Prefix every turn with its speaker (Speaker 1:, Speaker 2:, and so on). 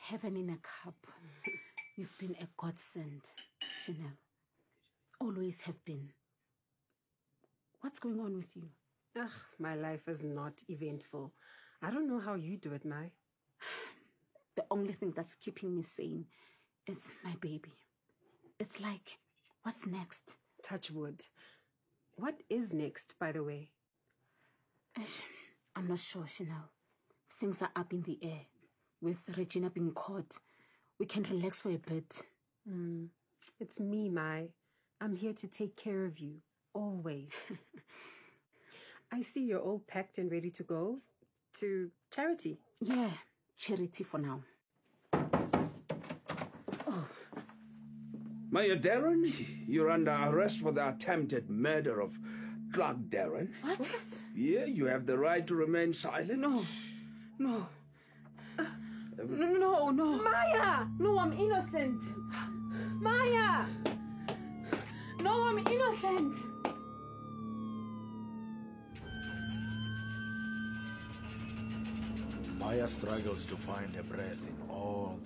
Speaker 1: Heaven in a cup. You've been a godsend, Chanel. Always have been. What's going on with you?
Speaker 2: Ugh, my life is not eventful. I don't know how you do it, Mai.
Speaker 1: The only thing that's keeping me sane is my baby. It's like, what's next?
Speaker 2: Touch wood. What is next, by the way?
Speaker 1: I'm not sure, Chanel. Things are up in the air. With Regina being caught, we can relax for a bit.
Speaker 2: It's me, Mai. I'm here to take care of you, always. I see you're all packed and ready to go to charity.
Speaker 1: Yeah, charity for now. Oh.
Speaker 3: Mayor Darren, you're under arrest for the attempted murder of Clark Darren.
Speaker 1: What?
Speaker 3: Yeah, you have the right to remain silent.
Speaker 1: No. No.
Speaker 2: Maya!
Speaker 1: No, I'm innocent.
Speaker 2: Maya!
Speaker 1: No, I'm innocent.
Speaker 4: Maya struggles to find her breath in all